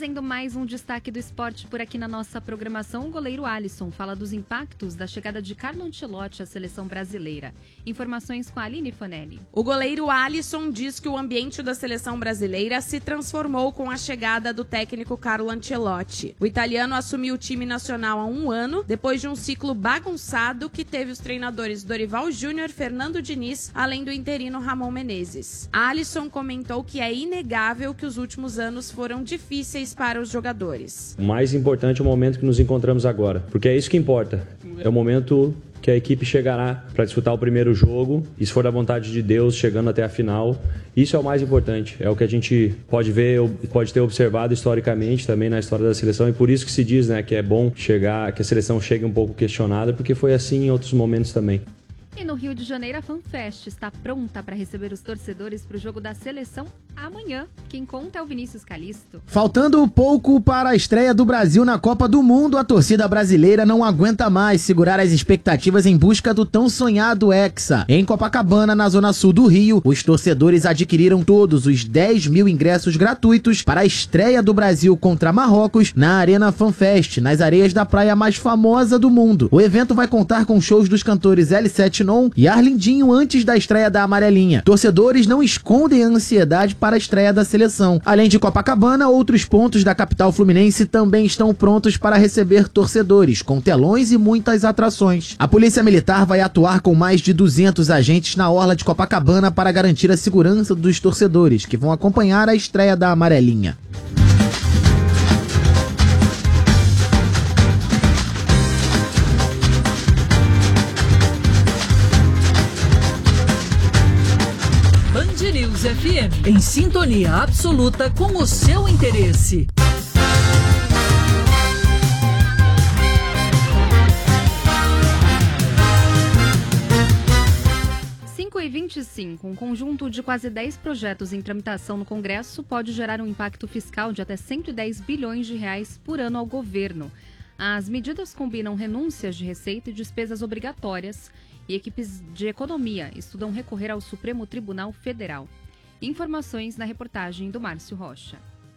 Trazendo mais um destaque do esporte por aqui na nossa programação, o goleiro Alisson fala dos impactos da chegada de Carlo Ancelotti à seleção brasileira. Informações com a Aline Fanelli. O goleiro Alisson diz que o ambiente da seleção brasileira se transformou com a chegada do técnico Carlo Ancelotti. O italiano assumiu o time nacional há 1 ano, depois de um ciclo bagunçado que teve os treinadores Dorival Júnior, Fernando Diniz, além do interino Ramon Menezes. Alisson comentou que é inegável que os últimos anos foram difíceis para os jogadores. O mais importante é o momento que nos encontramos agora, porque é isso que importa. É o momento que a equipe chegará para disputar o primeiro jogo e, se for da vontade de Deus, chegando até a final. Isso é o mais importante, é o que a gente pode ver, pode ter observado historicamente também na história da seleção, e por isso que se diz, né, que é bom que a seleção chegue um pouco questionada, porque foi assim em outros momentos também. E no Rio de Janeiro, a FanFest está pronta para receber os torcedores para o jogo da seleção amanhã. Quem conta é o Vinícius Calisto. Faltando pouco para a estreia do Brasil na Copa do Mundo, a torcida brasileira não aguenta mais segurar as expectativas em busca do tão sonhado Hexa. Em Copacabana, na zona sul do Rio, os torcedores adquiriram todos os 10 mil ingressos gratuitos para a estreia do Brasil contra Marrocos na Arena FanFest, nas areias da praia mais famosa do mundo. O evento vai contar com shows dos cantores L7 e Arlindinho antes da estreia da Amarelinha. Torcedores não escondem a ansiedade para a estreia da seleção. Além de Copacabana, outros pontos da capital fluminense também estão prontos para receber torcedores, com telões e muitas atrações. A Polícia Militar vai atuar com mais de 200 agentes na orla de Copacabana para garantir a segurança dos torcedores, que vão acompanhar a estreia da Amarelinha. News FM, em sintonia absoluta com o seu interesse. E 25, um conjunto de quase 10 projetos em tramitação no Congresso pode gerar um impacto fiscal de até 110 bilhões de reais por ano ao governo. As medidas combinam renúncias de receita e despesas obrigatórias, e equipes de economia estudam recorrer ao Supremo Tribunal Federal. Informações na reportagem do Márcio Rocha.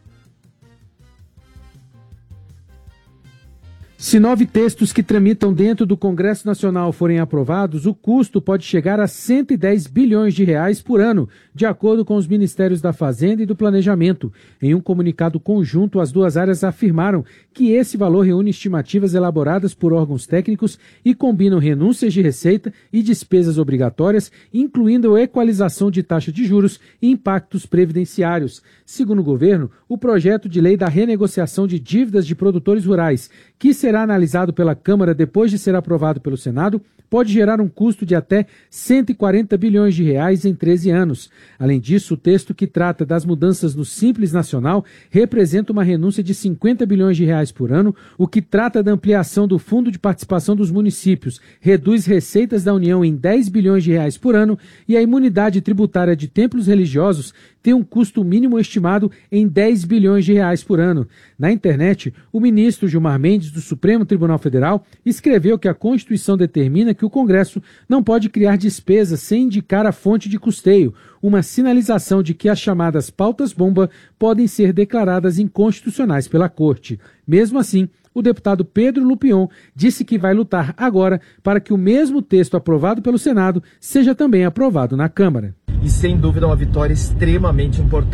Se 9 textos que tramitam dentro do Congresso Nacional forem aprovados, o custo pode chegar a 110 bilhões de reais por ano, de acordo com os Ministérios da Fazenda e do Planejamento. Em um comunicado conjunto, as duas áreas afirmaram que esse valor reúne estimativas elaboradas por órgãos técnicos e combinam renúncias de receita e despesas obrigatórias, incluindo a equalização de taxa de juros e impactos previdenciários. Segundo o governo, o projeto de lei da renegociação de dívidas de produtores rurais, que será analisado pela Câmara depois de ser aprovado pelo Senado, pode gerar um custo de até 140 bilhões de reais em 13 anos. Além disso, o texto que trata das mudanças no Simples Nacional representa uma renúncia de 50 bilhões de reais por ano, o que trata da ampliação do Fundo de Participação dos Municípios, reduz receitas da União em 10 bilhões de reais por ano e a imunidade tributária de templos religiosos tem um custo mínimo estimado em 10 bilhões de reais por ano. Na internet, o ministro Gilmar Mendes, do Supremo Tribunal Federal, escreveu que a Constituição determina que o Congresso não pode criar despesas sem indicar a fonte de custeio, uma sinalização de que as chamadas pautas-bomba podem ser declaradas inconstitucionais pela Corte. Mesmo assim, o deputado Pedro Lupion disse que vai lutar agora para que o mesmo texto aprovado pelo Senado seja também aprovado na Câmara. E sem dúvida uma vitória extremamente importante.